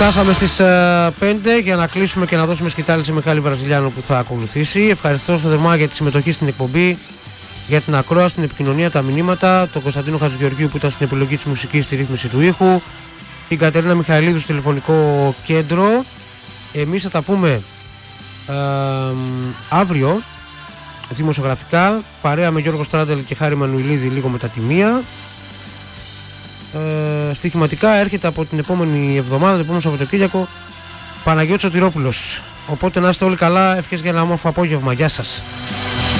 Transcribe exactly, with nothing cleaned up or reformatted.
Φτάσαμε στις uh, πέντε για να κλείσουμε και να δώσουμε σκητάλη σε Μιχάλη Βραζιλιάνο που θα ακολουθήσει. Ευχαριστώ στο Δερμά για τη συμμετοχή στην εκπομπή, για την ακρόαση, την επικοινωνία, τα μηνύματα, τον Κωνσταντίνο Χατζηγεωργίου που ήταν στην επιλογή της μουσικής, στη ρύθμιση του ήχου, την Κατερίνα Μιχαηλίδου στο τηλεφωνικό κέντρο. Εμείς θα τα πούμε ε, αύριο δημοσιογραφικά, παρέα με Γιώργο Στράντελ και Χάρη Μανουηλίδη λίγο μετά τη μία. Ε, στοιχηματικά έρχεται από την επόμενη εβδομάδα, το επόμενο Σαββατοκύριακο, Παναγιώτης Σωτηρόπουλος. Οπότε να είστε όλοι καλά, ευχές για ένα όμορφο απόγευμα. Γεια σας.